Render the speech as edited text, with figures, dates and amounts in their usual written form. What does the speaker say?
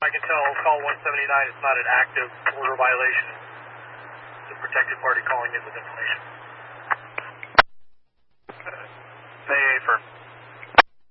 I can tell call 179 is not an active order violation. It's a protected party calling in with information.